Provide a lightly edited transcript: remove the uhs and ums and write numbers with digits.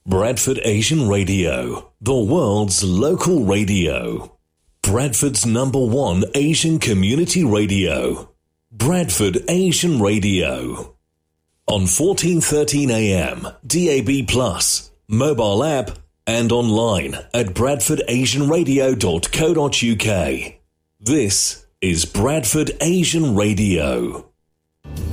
Bradford Asian Radio, the world's local radio. Bradford's #1 Asian community radio. Bradford Asian Radio. On 1413 AM, DAB+, mobile app, and online at bradfordasianradio.co.uk. This is Bradford Asian Radio.